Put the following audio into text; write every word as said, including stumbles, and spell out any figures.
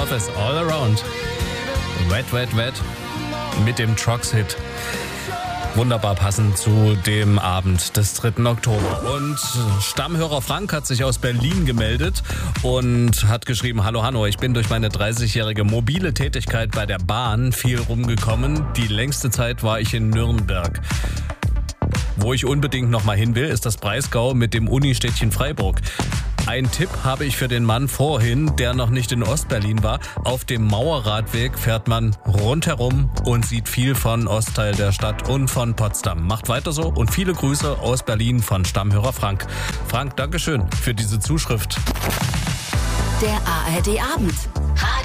Love is all around. Wet, wet, wet. Mit dem Trucks-Hit. Wunderbar passend zu dem Abend des dritten Oktober. Und Stammhörer Frank hat sich aus Berlin gemeldet und hat geschrieben: Hallo Hanno, ich bin durch meine dreißigjährige mobile Tätigkeit bei der Bahn viel rumgekommen. Die längste Zeit war ich in Nürnberg. Wo ich unbedingt noch mal hin will, ist das Breisgau mit dem Unistädtchen Freiburg. Ein Tipp habe ich für den Mann vorhin, der noch nicht in Ostberlin war. Auf dem Mauerradweg fährt man rundherum und sieht viel von Ostteil der Stadt und von Potsdam. Macht weiter so und viele Grüße aus Berlin von Stammhörer Frank. Frank, Dankeschön für diese Zuschrift. Der A R D Abend.